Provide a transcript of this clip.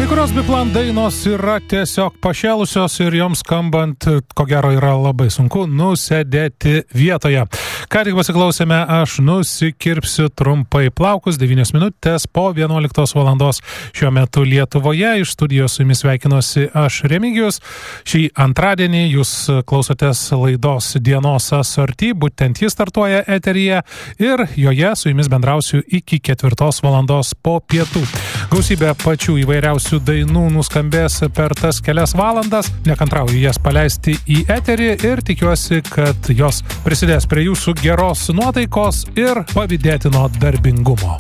kurios Biplan dainos yra tiesiog pašėlusios ir joms skambant, ko gero, yra labai sunku nusėdėti vietoje. Ką tik pasiklausėme Aš nusikirpsiu trumpai plaukus, 9 minutės po 11 valandos šiuo metu Lietuvoje. Iš studijos su jumis sveikinosi aš Remigijus. Šį antradienį jūs klausotės laidos Dienos asorti, būtent jis startuoja eteryje ir joje su jumis bendrausiu iki 4 valandos po pietų. Gausybė pačių įvairiausių dainų nuskambės per tas kelias valandas. Nekantrauju jas paleisti į eterį ir tikiuosi, kad jos prisidės prie jūsų geros nuotaikos ir pavydėtino darbingumo.